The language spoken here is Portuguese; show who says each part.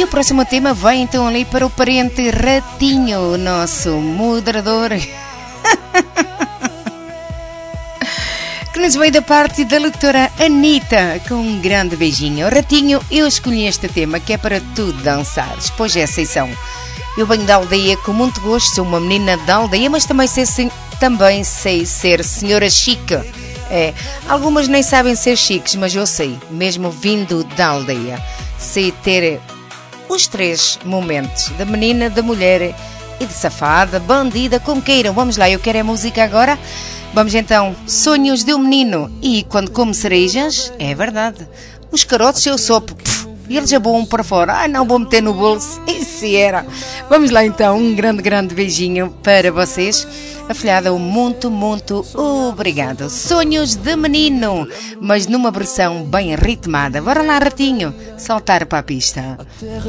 Speaker 1: o próximo tema vai então ali para o parente Ratinho, o nosso moderador. Que nos veio da parte da locutora Anitta, com um grande beijinho. Ratinho, eu escolhi este tema que é para tu dançares, pois é a sessão. Eu venho da aldeia com muito gosto, sou uma menina da aldeia, mas também sei ser senhora chique. Algumas nem sabem ser chiques, mas eu sei, mesmo vindo da aldeia. Sei ter os três momentos, da menina, da mulher e de safada, bandida, como queiram. Vamos lá, eu quero a música agora. Vamos então, sonhos de um menino. E quando como cerejas, é verdade, os carotes eu sopo, e eles já voam para fora. Ai, não vou meter no bolso, isso era. Vamos lá então, um grande beijinho para vocês. Afilhada, muito obrigado. Sonhos de menino, mas numa versão bem ritmada. Bora lá, Ratinho, saltar para a pista.